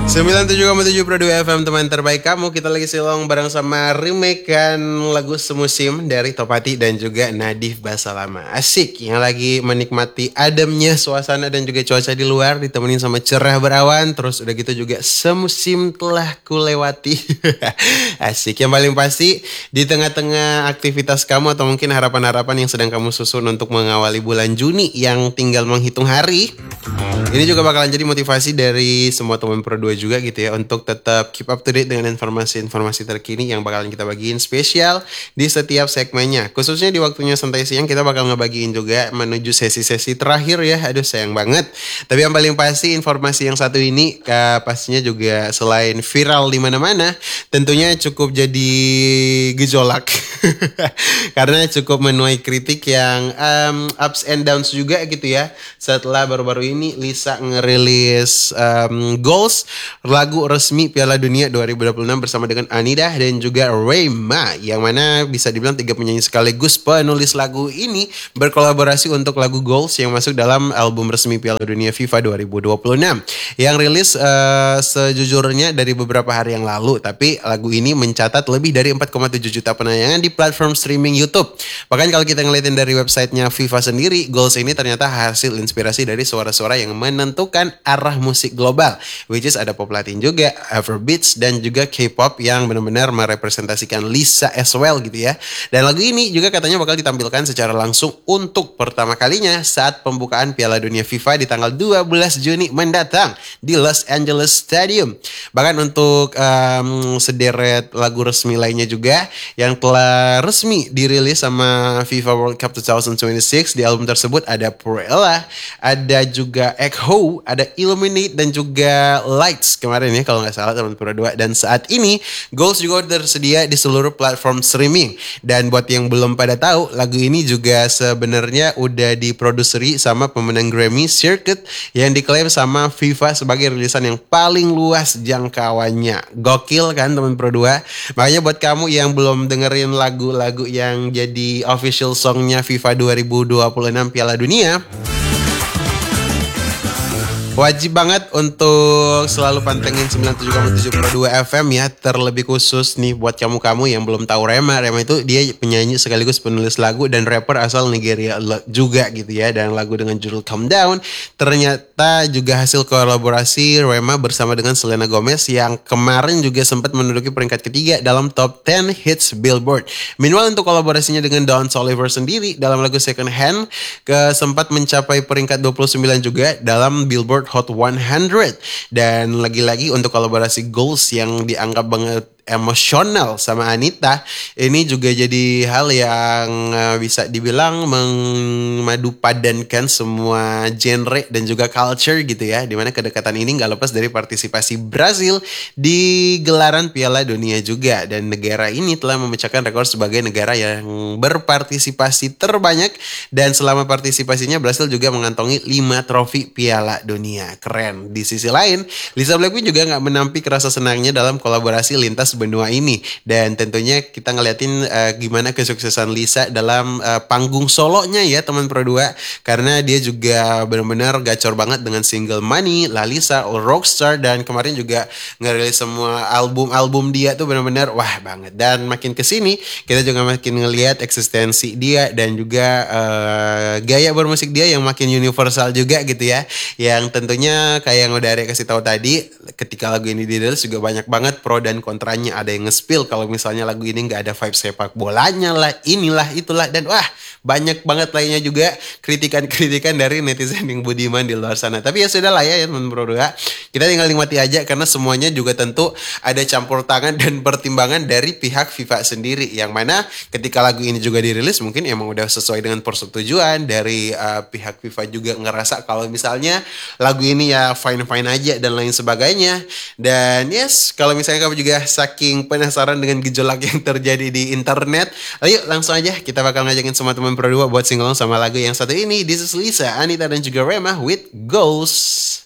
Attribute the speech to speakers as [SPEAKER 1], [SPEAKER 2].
[SPEAKER 1] 97,7 Pro 2 FM, teman terbaik kamu. Kita lagi silong bareng sama remakean lagu semusim dari Topati dan juga Nadif Basalama. Asik, yang lagi menikmati ademnya suasana dan juga cuaca di luar, ditemenin sama cerah berawan. Terus udah gitu juga semusim telah kulewati. Asik, yang paling pasti di tengah-tengah aktivitas kamu atau mungkin harapan-harapan yang sedang kamu susun untuk mengawali bulan Juni yang tinggal menghitung hari, ini juga bakalan jadi motivasi dari semua teman Pro 2 juga gitu ya, untuk tetap keep up to date dengan informasi-informasi terkini yang bakalan kita bagiin spesial di setiap segmennya. Khususnya di waktunya santai siang kita bakal ngebagiin juga menuju sesi-sesi terakhir ya. Aduh sayang banget. Tapi yang paling pasti informasi yang satu ini pastinya juga selain viral di mana-mana, tentunya cukup jadi gejolak. Karena cukup menuai kritik yang ups and downs juga gitu ya. Setelah baru-baru ini Lisa ngerilis Goals, lagu resmi Piala Dunia 2026 bersama dengan Anidah dan juga Rema, yang mana bisa dibilang tiga penyanyi sekaligus penulis lagu ini berkolaborasi untuk lagu Goals yang masuk dalam album resmi Piala Dunia FIFA 2026 yang rilis sejujurnya dari beberapa hari yang lalu. Tapi lagu ini mencatat lebih dari 4,7 juta penayangan di platform streaming YouTube. Bahkan kalau kita ngeliatin dari websitenya FIFA sendiri, Goals ini ternyata hasil inspirasi dari suara-suara yang menentukan arah musik global, which is ada pop latin juga, Afrobeats, dan juga K-pop yang benar-benar merepresentasikan Lisa as well gitu ya. Dan lagu ini juga katanya bakal ditampilkan secara langsung untuk pertama kalinya saat pembukaan Piala Dunia FIFA di tanggal 12 Juni mendatang di Los Angeles Stadium. Bahkan untuk sederet lagu resmi lainnya juga yang telah resmi dirilis sama FIFA World Cup 2026, di album tersebut ada Purella, ada juga Echo, ada Illuminate, dan juga Lights kemarin ya kalau nggak salah teman Pro 2. Dan saat ini Goals juga tersedia di seluruh platform streaming. Dan buat yang belum pada tahu, lagu ini juga sebenarnya udah diproduseri sama pemenang Grammy Circuit yang diklaim sama FIFA sebagai rilisan yang paling luas jangkauannya. Gokil kan teman Pro 2? Makanya buat kamu yang belum dengerin lagu-lagu yang jadi official songnya FIFA 2026 Piala Dunia, wajib banget untuk selalu pantengin 97,7 Pro 2 FM ya. Terlebih khusus nih buat kamu-kamu yang belum tahu Rema. Rema itu dia penyanyi sekaligus penulis lagu dan rapper asal Nigeria juga gitu ya. Dan lagu dengan judul Calm Down ternyata juga hasil kolaborasi Rema bersama dengan Selena Gomez yang kemarin juga sempat menduduki peringkat ketiga dalam top 10 hits Billboard. Meanwhile untuk kolaborasinya dengan Don Toliver sendiri dalam lagu Second Hand sempat mencapai peringkat 29 juga dalam Billboard Hot 100. Dan lagi-lagi untuk kolaborasi Goals yang dianggap banget emosional sama Anita, ini juga jadi hal yang bisa dibilang memadupadankan semua genre dan juga culture gitu ya, dimana kedekatan ini gak lepas dari partisipasi Brazil di gelaran Piala Dunia juga. Dan negara ini telah memecahkan rekor sebagai negara yang berpartisipasi terbanyak, dan selama partisipasinya Brazil juga mengantongi 5 trofi Piala Dunia. Keren. Di sisi lain, Lisa Blackpink juga gak menampik rasa senangnya dalam kolaborasi lintas benua ini. Dan tentunya kita ngeliatin gimana kesuksesan Lisa dalam panggung solonya ya teman Pro 2, karena dia juga benar-benar gacor banget dengan single Money, Lalisa, Rockstar, dan kemarin juga ngerilis semua album-album dia tuh benar-benar wah banget. Dan makin kesini kita juga makin ngeliat eksistensi dia dan juga gaya bermusik dia yang makin universal juga gitu ya, yang tentunya kayak yang udah Arya kasih tahu tadi, ketika lagu ini dirilis juga banyak banget pro dan kontranya. Ada yang nge-spill kalau misalnya lagu ini nggak ada vibe sepak bolanya lah, inilah itulah, dan wah banyak banget lainnya juga kritikan-kritikan dari netizen yang budiman di luar sana. Tapi ya sudah lah ya teman Pro 2, kita tinggal nikmati aja karena semuanya juga tentu ada campur tangan dan pertimbangan dari pihak FIFA sendiri, yang mana ketika lagu ini juga dirilis mungkin emang udah sesuai dengan persetujuan dari pihak FIFA juga ngerasa kalau misalnya lagu ini ya fine-fine aja dan lain sebagainya. Dan yes, kalau misalnya kamu juga saking penasaran dengan gejolak yang terjadi di internet, ayo langsung aja kita bakal ngajakin semua teman Pro 2 buat singalong sama lagu yang satu ini. This is Lisa, Anita, dan juga Rema with Goals.